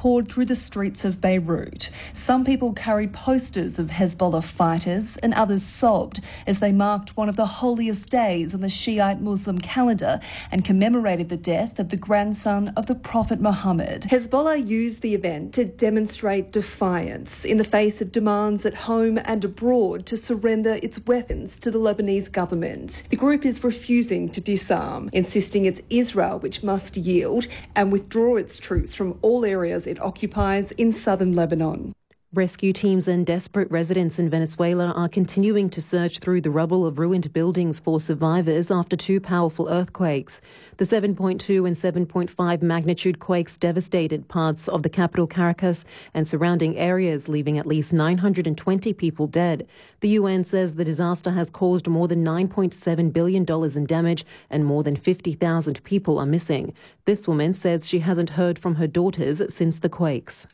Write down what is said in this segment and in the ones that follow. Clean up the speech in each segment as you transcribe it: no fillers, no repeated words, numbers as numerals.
poured through the streets of Beirut. Some people carried posters of Hezbollah fighters and others sobbed as they marked one of the holiest days on the Shiite Muslim calendar and commemorated the death of the grandson of the Prophet Muhammad. Hezbollah used the event to demonstrate defiance in the face of demands at home and abroad to surrender its weapons to the Lebanese government. The group is refusing to disarm, insisting it's Israel which must yield and withdraw its troops from all areas it occupies in southern Lebanon. Rescue teams and desperate residents in Venezuela are continuing to search through the rubble of ruined buildings for survivors after two powerful earthquakes. The 7.2 and 7.5 magnitude quakes devastated parts of the capital Caracas and surrounding areas, leaving at least 920 people dead. The UN says the disaster has caused more than $9.7 billion in damage and more than 50,000 people are missing. This woman says she hasn't heard from her daughters since the quakes.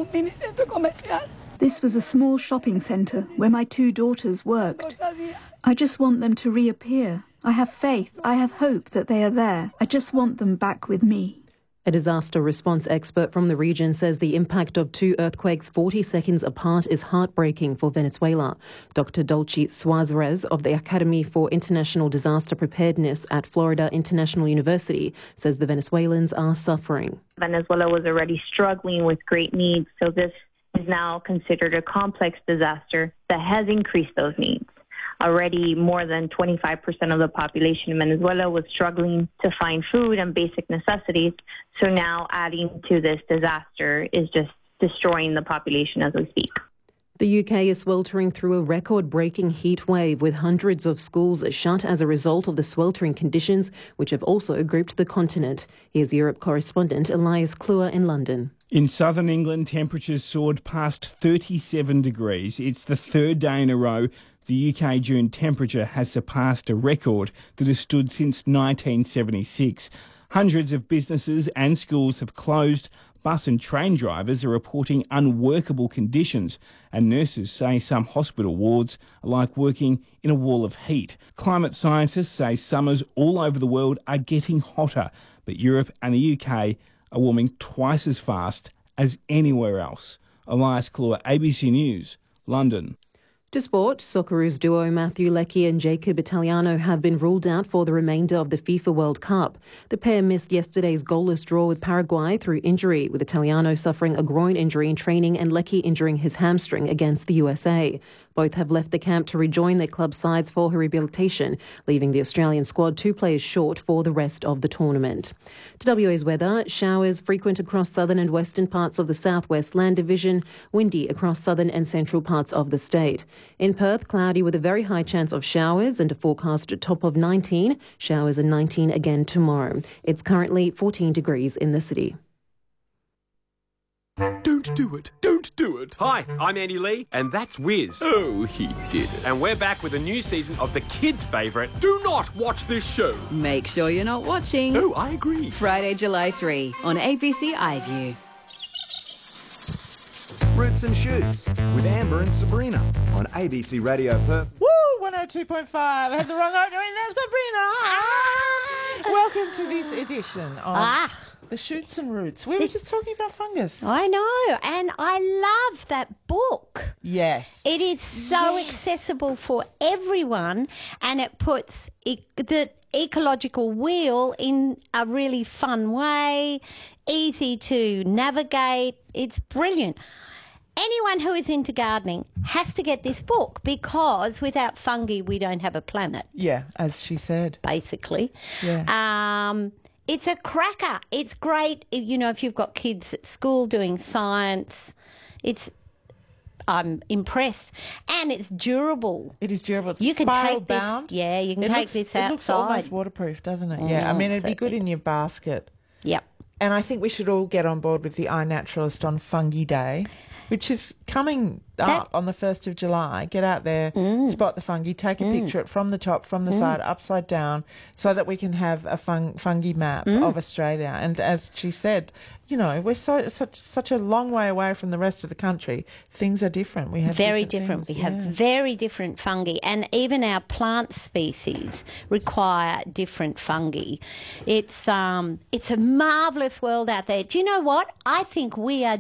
This was a small shopping centre where my two daughters worked. I just want them to reappear. I have faith, I have hope that they are there. I just want them back with me. A disaster response expert from the region says the impact of two earthquakes 40 seconds apart is heartbreaking for Venezuela. Dr. Dolce Suarez of the Academy for International Disaster Preparedness at Florida International University says the Venezuelans are suffering. Venezuela was already struggling with great needs, so this is now considered a complex disaster that has increased those needs. Already more than 25% of the population in Venezuela was struggling to find food and basic necessities. So now adding to this disaster is just destroying the population as we speak. The UK is sweltering through a record-breaking heat wave with hundreds of schools shut as a result of the sweltering conditions, which have also gripped the continent. Here's Europe correspondent Elias Kluwer in London. In southern England, temperatures soared past 37 degrees. It's the third day in a row the UK June temperature has surpassed a record that has stood since 1976. Hundreds of businesses and schools have closed. Bus and train drivers are reporting unworkable conditions, and nurses say some hospital wards are like working in a wall of heat. Climate scientists say summers all over the world are getting hotter, but Europe and the UK are warming twice as fast as anywhere else. Elias Kluwer, ABC News, London. To sport, Socceroos duo Matthew Leckie and Jacob Italiano have been ruled out for the remainder of the FIFA World Cup. The pair missed yesterday's goalless draw with Paraguay through injury, with Italiano suffering a groin injury in training and Leckie injuring his hamstring against the USA. Both have left the camp to rejoin their club sides for rehabilitation, leaving the Australian squad 2 players short for the rest of the tournament. To WA's weather, showers frequent across southern and western parts of the southwest land division, windy across southern and central parts of the state. In Perth, cloudy with a very high chance of showers and a forecast top of 19, showers and 19 again tomorrow. It's currently 14 degrees in the city. Don't do it. Don't do it. Hi, I'm Andy Lee, and that's Wiz. Oh, he did it. And we're back with a new season of the kids' favourite, Do not watch this show. Make sure you're not watching. Oh, I agree. Friday, July 3 on ABC iView. Roots and Shoots with Amber and Sabrina on ABC Radio Perth. Woo! 102.5. I had the wrong opening. There's Sabrina. Welcome to this edition of The Shoots and Roots. We were just talking about fungus. I know, and I love that book. Yes. It is so accessible for everyone, and it puts the ecological wheel in a really fun way, easy to navigate. It's brilliant. Anyone who is into gardening has to get this book because without fungi, we don't have a planet. Yeah, as she said. Basically. Yeah. It's a cracker. It's great, you know, if you've got kids at school doing science. I'm impressed. And it's durable. It is durable. It's you can take bound. This. Yeah, you can take this outside. It looks almost waterproof, doesn't it? Yeah, I mean, it'd be good in your basket. Yep. And I think we should all get on board with the iNaturalist on Fungi Day, which is coming up on the 1st of July. Get out there, spot the fungi, take a picture from the top, from the side, upside down, so that we can have a fungi map of Australia. And as she said, you know, we're such a long way away from the rest of the country. Things are different. We have very different. We have very different fungi, and even our plant species require different fungi. It's a marvellous world out there. Do you know what? I think we are